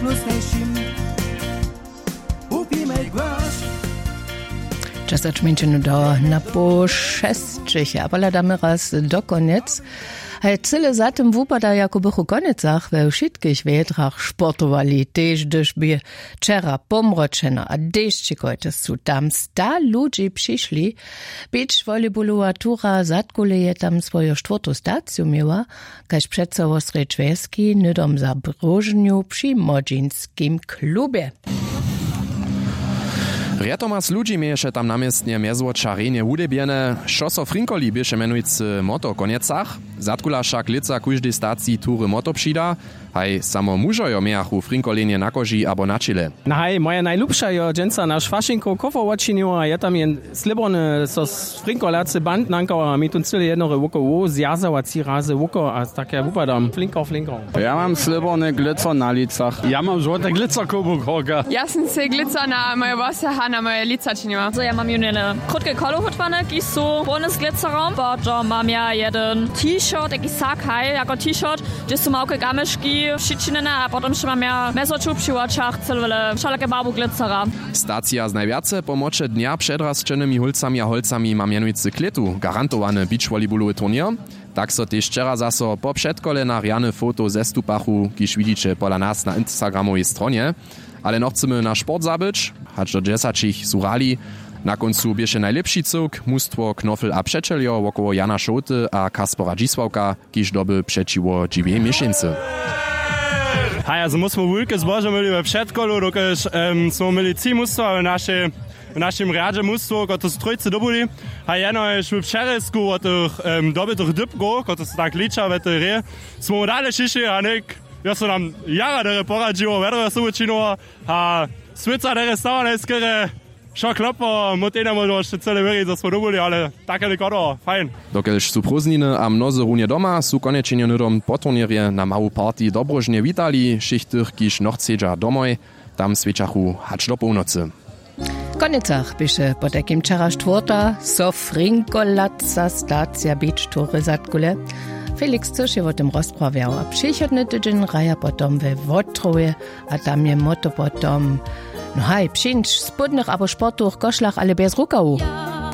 Czasacz mięcienu do na po 6, ale damy raz do koniec. Hej, cyle za tym wupada jako bychu koniecach we wszystkich wietrach sportowali, też gdyż by wczera pomroczeno, a deszczy kojte su tam 100 ludzi przyszli, być volejbalova tura Zadkuleje tam swoją 4. stację miała, kaž přece Ostrej Čveski nydom za Brožňu przy Modžinskim klubie. Rjetomas ludzi mieješe tam namiestnie mezło czarenie udebiene, šoso Frinkoli bieše menujcy moto koniecach, Zadkula však lica kujždej stacji tury moto přida, haj samo mužojo mejachu Frinkolenie na koži abo na čile. Haj, moja najlubša jo dženca na Švašinko kofo odčinila, je tam jen slibone so Frinkolace band nankała, mi tu cyle jednore wuko zjazała 3 razy wuko, a takie wupadam, flinko. Ja mam slibone glitzer na licach. Ja mam złote glitzerkubuk, Holger. Ja sam se glitzer na moje włosy, na moje lica činila. Also ja mam eine krótkie kolochotwane, die so bonus glitzerom, bo mam ja jeden t-shirt, taki sak haj, jako t-shirt, gdzie są małe gameszki, przyczynione, a potem jeszcze mam ja mesoczub przy oczach, całe wszelakie barwu glitzera. Stacja z najwiace pomocze dnia przed rozczynnymi hulcami a holcami ma mianujcy kletu, garantowany beachvolleyballowy turnier. Tak so też wczera zaso po przedkole na riane foto ze stupachu, kiż widzicie pola nas na Instagramowej stronie. Ale no chcemy na sport zabyć, hacz do 10 surali. Na końcu bieše najlepszy cyrk, mustwo Knofel a Przeczeljo wokoło Jana Szołty a Kaspora Dzisławka, kiż doby przeciwo dziwiej miesięcy. Hej, also musimy wulke zboże mieli we przedkolu, dokaż smo mieli 3 mustwa w naszym radzie mustwo, kot z trójcy dobuli. A jeno już w Przeresku od tych dobytych dybko, kot jest tak licza w tej rie. Smo dalej šiši, a nek ja sam nam jara dere poradziło, wedre su učinilo, a svica dere stava neskere, šo klopo, motenamo do jeszcze cele veri, da smo dobili, ale tako nekado, fajn. Dokelž su prózdniny a mnoze runie doma, su konečenje nydom po turnierje na mału partii dobrožne vitali, šichtych kiž nochcedža domoj, tam svečachu hač do północy. Koniecach bieše po takim wczera 4. so Frinkolaca stacja beach tury Zadkule. Felix Cyrsch je o tym rozprawiał, a przychodny tydzień raja potom we Wotrowie, a tam je moto potom, no haj, przyjść spodnych abo sportuch koszlach, ale bez rukału.